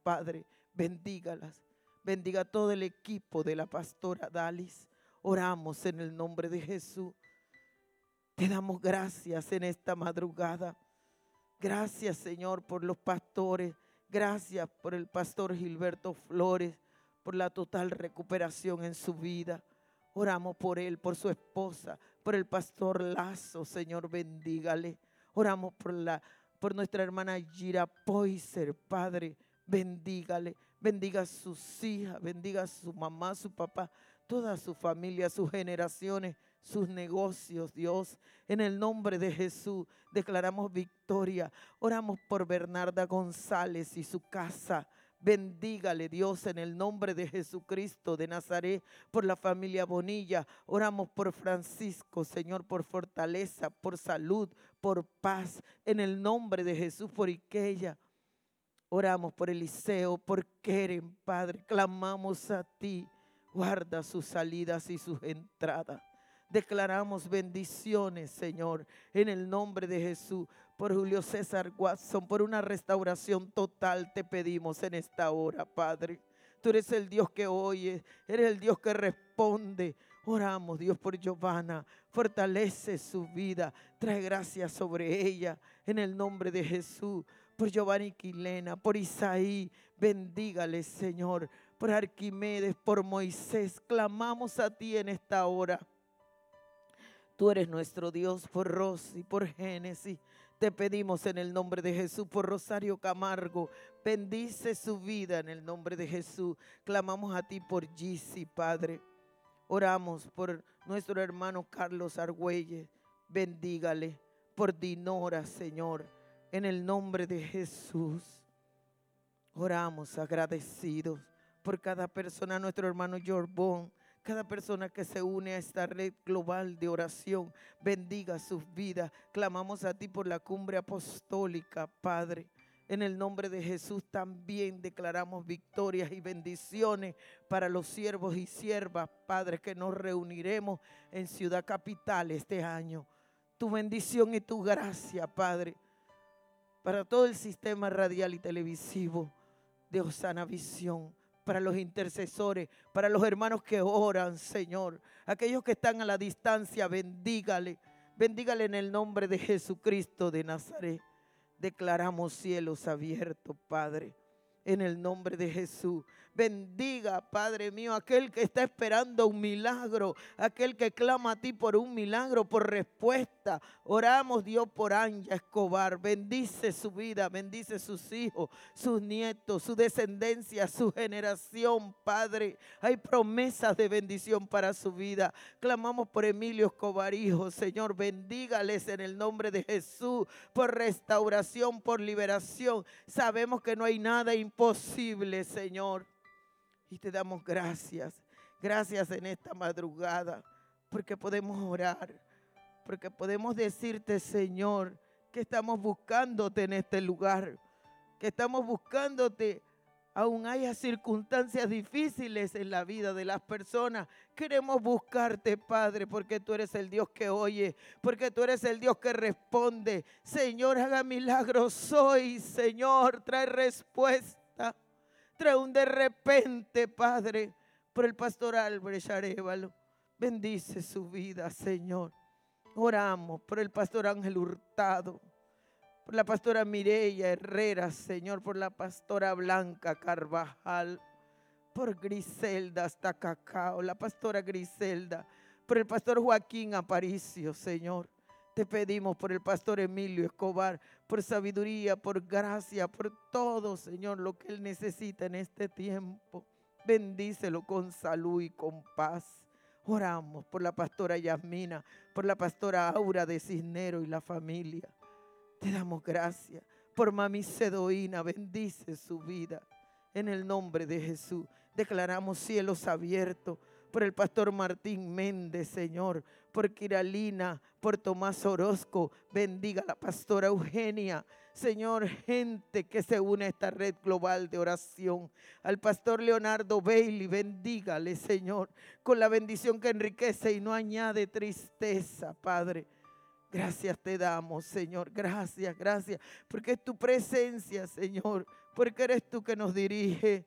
Padre, bendígalas. Bendiga todo el equipo de la pastora Dalis. Oramos en el nombre de Jesús. Te damos gracias en esta madrugada. Gracias, Señor, por los pastores. Gracias por el pastor Gilberto Flores, por la total recuperación en su vida. Oramos por él, por su esposa, por el pastor Lazo, Señor, bendígale. Oramos por nuestra hermana Gira Poiser, Padre, bendígale. Bendiga a sus hijas, bendiga a su mamá, su papá, toda su familia, sus generaciones, sus negocios, Dios. En el nombre de Jesús declaramos victoria. Oramos por Bernarda González y su casa. Bendígale, Dios, en el nombre de Jesucristo de Nazaret, por la familia Bonilla. Oramos por Francisco, Señor, por fortaleza, por salud, por paz. En el nombre de Jesús, por Iqueya. Oramos por Eliseo, por Keren, Padre. Clamamos a ti. Guarda sus salidas y sus entradas. Declaramos bendiciones, Señor, en el nombre de Jesús. Por Julio César Watson, por una restauración total te pedimos en esta hora, Padre. Tú eres el Dios que oye, eres el Dios que responde. Oramos, Dios, por Giovanna. Fortalece su vida, trae gracia sobre ella, en el nombre de Jesús. Por Giovanni Quilena, por Isaí, bendígale, Señor. Por Arquimedes, por Moisés, clamamos a ti en esta hora. Tú eres nuestro Dios. Por Rosy, por Génesis, te pedimos en el nombre de Jesús. Por Rosario Camargo, bendice su vida en el nombre de Jesús. Clamamos a ti por Gisi, Padre. Oramos por nuestro hermano Carlos Argüelles, bendígale. Por Dinora, Señor, en el nombre de Jesús. Oramos agradecidos por cada persona, nuestro hermano Jorbón, cada persona que se une a esta red global de oración, bendiga sus vidas. Clamamos a ti por la cumbre apostólica, Padre. En el nombre de Jesús también declaramos victorias y bendiciones para los siervos y siervas, Padre, que nos reuniremos en Ciudad Capital este año. Tu bendición y tu gracia, Padre, para todo el sistema radial y televisivo de Osana Visión, para los intercesores, para los hermanos que oran, Señor, aquellos que están a la distancia, bendígale, bendígale en el nombre de Jesucristo de Nazaret. Declaramos cielos abiertos, Padre, en el nombre de Jesús. Bendiga, Padre mío, aquel que está esperando un milagro, aquel que clama a ti por un milagro, por respuesta. Oramos, Dios, por Anja Escobar. Bendice su vida, bendice sus hijos, sus nietos, su descendencia, su generación, Padre. Hay promesas de bendición para su vida. Clamamos por Emilio Escobar, hijo, Señor, bendígales en el nombre de Jesús, por restauración, por liberación. Sabemos que no hay nada imposible, Señor. Y te damos gracias, gracias en esta madrugada, porque podemos orar, porque podemos decirte, Señor, que estamos buscándote en este lugar, que estamos buscándote, aún haya circunstancias difíciles en la vida de las personas. Queremos buscarte, Padre, porque tú eres el Dios que oye, porque tú eres el Dios que responde. Señor, haga milagros hoy, Señor, trae respuesta. Trae un de repente, Padre, por el pastor Albrecht Arévalo. Bendice su vida, Señor. Oramos por el pastor Ángel Hurtado, por la pastora Mireya Herrera, Señor, por la pastora Blanca Carvajal, por Griselda hasta Cacao, la pastora Griselda, por el pastor Joaquín Aparicio, Señor. Te pedimos por el pastor Emilio Escobar, por sabiduría, por gracia, por todo, Señor, lo que él necesita en este tiempo. Bendícelo con salud y con paz. Oramos por la pastora Yasmina, por la pastora Aura de Cisnero y la familia. Te damos gracias por mami Sedoína, bendice su vida. En el nombre de Jesús declaramos cielos abiertos por el pastor Martín Méndez, Señor, por Kiralina, por Tomás Orozco, bendiga a la pastora Eugenia, Señor, gente que se une a esta red global de oración, al pastor Leonardo Bailey, bendígale, Señor, con la bendición que enriquece y no añade tristeza, Padre. Gracias te damos, Señor, gracias, gracias, porque es tu presencia, Señor, porque eres tú que nos dirige.